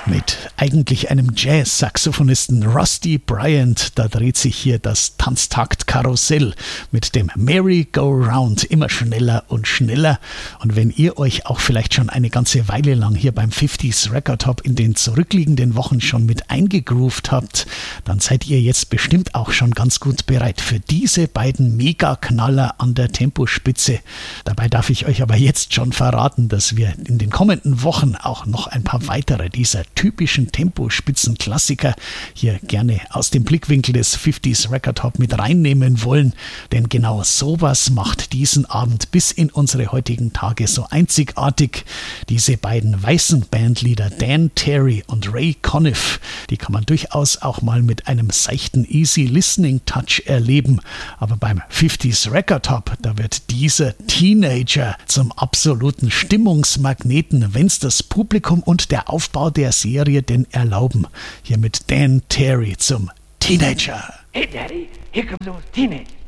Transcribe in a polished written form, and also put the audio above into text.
Mit eigentlich einem Jazz-Saxophonisten Rusty Bryant, da dreht sich hier das Tanztakt-Karussell mit dem Merry-Go-Round immer schneller und schneller. Und wenn ihr euch auch vielleicht schon eine ganze Weile lang hier beim 50s Record Hop in den zurückliegenden Wochen schon mit eingegroovt habt, dann seid ihr jetzt bestimmt auch schon ganz gut bereit für diese beiden Mega-Knaller an der Tempospitze. Dabei darf ich euch aber jetzt schon verraten, dass wir in den kommenden Wochen auch noch ein paar weitere dieser typischen Tempospitzenklassiker hier gerne aus dem Blickwinkel des 50s Record Hop mit reinnehmen wollen, denn genau sowas macht diesen Abend bis in unsere heutigen Tage so einzigartig. Diese beiden weißen Bandleader Dan Terry und Ray Conniff, die kann man durchaus auch mal mit einem seichten Easy Listening Touch erleben, aber beim 50s Record Hop, da wird dieser Teenager zum absoluten Stimmungsmagneten, wenn's das Publikum und der Aufbau der Serie denn erlauben. Hier mit Dan Terry zum Teenager. Hey Daddy, here comes those teenagers.